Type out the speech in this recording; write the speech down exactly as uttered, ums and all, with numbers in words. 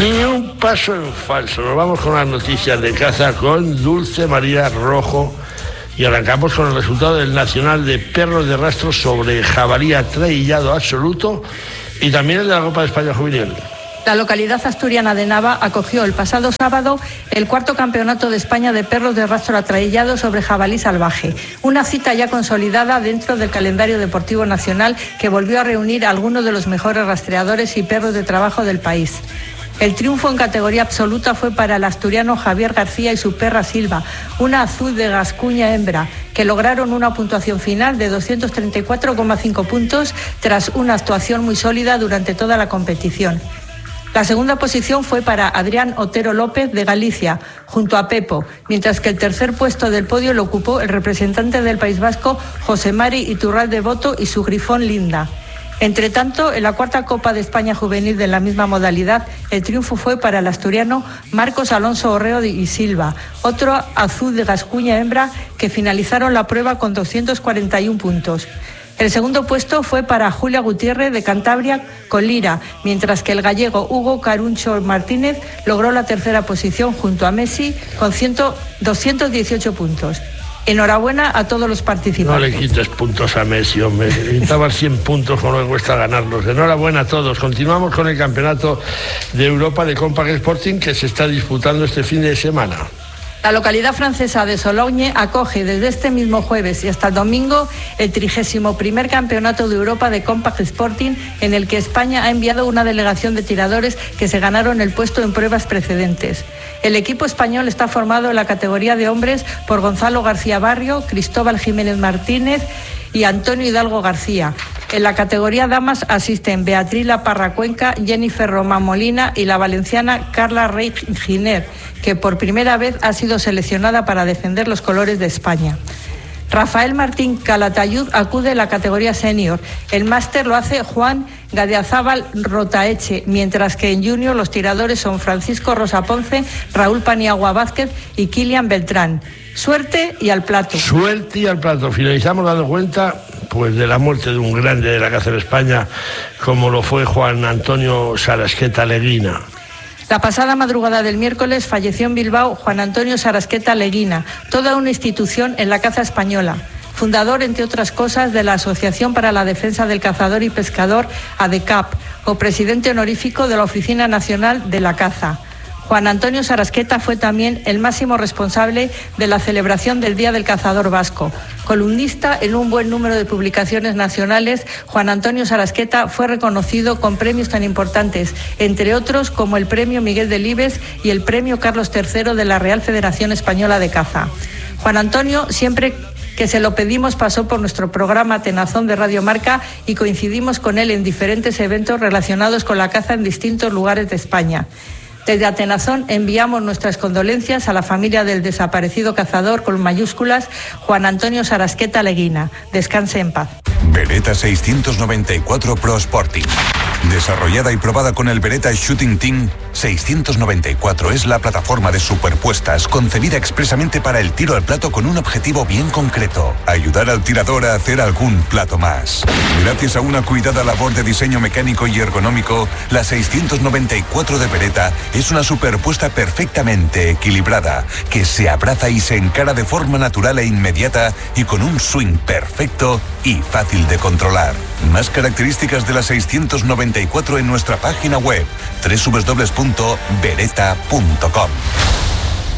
Ni un paso en falso. Nos vamos con las noticias de caza con Dulce María Rojo y arrancamos con el resultado del Nacional de Perros de Rastro sobre jabalí atraillado absoluto y también el de la Copa de España Juvenil. La localidad asturiana de Nava acogió el pasado sábado el cuarto campeonato de España de perros de rastro atraillado sobre jabalí salvaje, una cita ya consolidada dentro del calendario deportivo nacional que volvió a reunir a algunos de los mejores rastreadores y perros de trabajo del país. El triunfo en categoría absoluta fue para el asturiano Javier García y su perra Silva, una azul de Gascuña hembra, que lograron una puntuación final de doscientos treinta y cuatro coma cinco puntos tras una actuación muy sólida durante toda la competición. La segunda posición fue para Adrián Otero López de Galicia, junto a Pepo, mientras que el tercer puesto del podio lo ocupó el representante del País Vasco, José Mari Iturralde Boto y su grifón Linda. Entre tanto, en la cuarta Copa de España Juvenil de la misma modalidad, el triunfo fue para el asturiano Marcos Alonso Orreo y Silva, otro azul de Gascuña hembra que finalizaron la prueba con doscientos cuarenta y uno puntos. El segundo puesto fue para Julia Gutiérrez de Cantabria con Lira, mientras que el gallego Hugo Caruncho Martínez logró la tercera posición junto a Messi con doscientos dieciocho puntos. Enhorabuena a todos los participantes. No le quites puntos a Messi, hombre. Necesitaba cien puntos con lo que cuesta ganarlos. Enhorabuena a todos. Continuamos con el Campeonato de Europa de Compact Sporting que se está disputando este fin de semana. La localidad francesa de Sologne acoge desde este mismo jueves y hasta el domingo el trigésimo primer Campeonato de Europa de Compact Sporting, en el que España ha enviado una delegación de tiradores que se ganaron el puesto en pruebas precedentes. El equipo español está formado en la categoría de hombres por Gonzalo García Barrio, Cristóbal Jiménez Martínez y Antonio Hidalgo García. En la categoría damas asisten Beatriz La Parra Cuenca, Jennifer Román Molina y la valenciana Carla Rey Giner, que por primera vez ha sido seleccionada para defender los colores de España. Rafael Martín Calatayud acude a la categoría senior. El máster lo hace Juan Gadiazábal Rotaeche, mientras que en junior los tiradores son Francisco Rosa Ponce, Raúl Paniagua Vázquez y Kilian Beltrán. Suerte y al plato. Suerte y al plato. Finalizamos dando cuenta pues de la muerte de un grande de la caza en España, como lo fue Juan Antonio Sarasqueta Leguina. La pasada madrugada del miércoles falleció en Bilbao Juan Antonio Sarasqueta Leguina, toda una institución en la caza española. Fundador, entre otras cosas, de la Asociación para la Defensa del Cazador y Pescador, ADECAP, o presidente honorífico de la Oficina Nacional de la Caza. Juan Antonio Sarasqueta fue también el máximo responsable de la celebración del Día del Cazador Vasco. Columnista en un buen número de publicaciones nacionales, Juan Antonio Sarasqueta fue reconocido con premios tan importantes, entre otros como el Premio Miguel Delibes y el Premio Carlos tercero de la Real Federación Española de Caza. Juan Antonio, siempre que se lo pedimos, pasó por nuestro programa Tenazón de Radio Marca y coincidimos con él en diferentes eventos relacionados con la caza en distintos lugares de España. Desde Atenazón enviamos nuestras condolencias a la familia del desaparecido cazador con mayúsculas Juan Antonio Sarasqueta Leguina. Descanse en paz. Beretta seiscientos noventa y cuatro Pro Sporting. Desarrollada y probada con el Beretta Shooting Team, seiscientos noventa y cuatro es la plataforma de superpuestas concebida expresamente para el tiro al plato con un objetivo bien concreto: ayudar al tirador a hacer algún plato más. Gracias a una cuidada labor de diseño mecánico y ergonómico, la seiscientos noventa y cuatro de Beretta es una superpuesta perfectamente equilibrada, que se abraza y se encara de forma natural e inmediata y con un swing perfecto y fácil de controlar. Más características de la seiscientos noventa y cuatro en nuestra página web doble u doble u doble u punto beretta punto com.